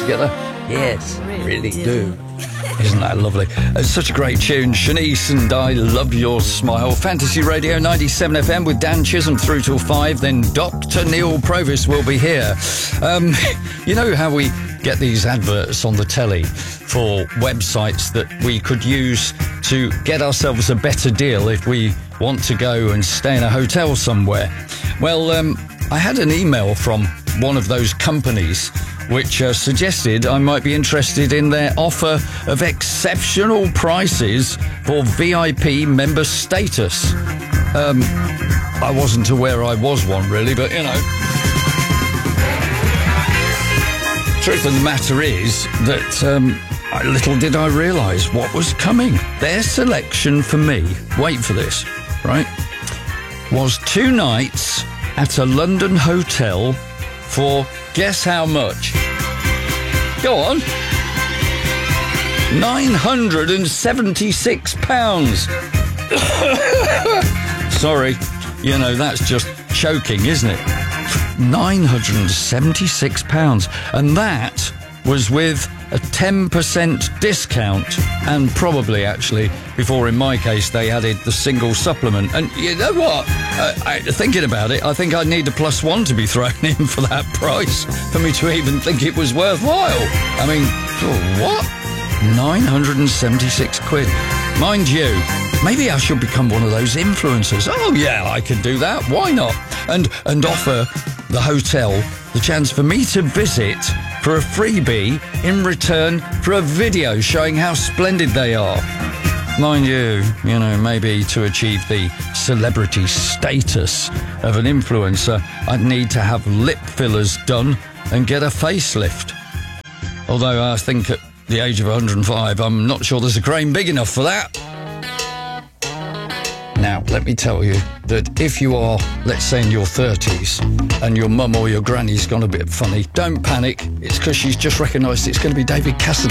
together? Yes, really do. Isn't that lovely? It's such a great tune. Shanice and I Love Your Smile. Fantasy Radio 97 FM with Dan Chisholm through till 5. Then Dr. Neil Provis will be here. You know how we get these adverts on the telly for websites that we could use to get ourselves a better deal if we want to go and stay in a hotel somewhere? Well, I had an email from one of those companies which suggested I might be interested in their offer of exceptional prices for VIP member status. I wasn't aware I was one, really, but, you know. Truth of the matter is that little did I realise what was coming. Their selection for me, wait for this, right, was 2 nights at a London hotel for, guess how much? Go on. £976. Sorry, you know, that's just choking, isn't it? £976. And that was with a 10% discount, and probably, actually, before, in my case, they added the single supplement. And you know what? Thinking about it, I think I'd need a +1 to be thrown in for that price for me to even think it was worthwhile. I mean, what? 976 quid. Mind you, maybe I should become one of those influencers. Oh, yeah, I can do that. Why not? And offer the hotel the chance for me to visit for a freebie in return for a video showing how splendid they are. Mind you, maybe to achieve the celebrity status of an influencer, I'd need to have lip fillers done and get a facelift. Although I think at the age of 105, I'm not sure there's a crane big enough for that. Now, let me tell you that if you are, let's say, in your 30s and your mum or your granny's gone a bit funny, don't panic. It's because she's just recognised it's going to be David Cassidy.